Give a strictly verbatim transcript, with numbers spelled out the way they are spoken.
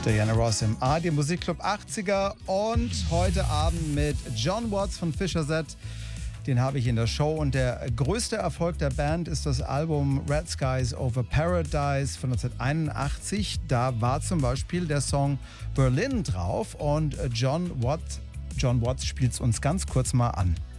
Diana Ross im A R D Musikclub achtziger und heute Abend mit John Watts von Fischer Z. Den habe ich in der Show und der größte Erfolg der Band ist das Album Red Skies Over Paradise von neunzehnhunderteinundachtzig. Da war zum Beispiel der Song Berlin drauf und John Watts, John Watts spielt es uns ganz kurz mal an.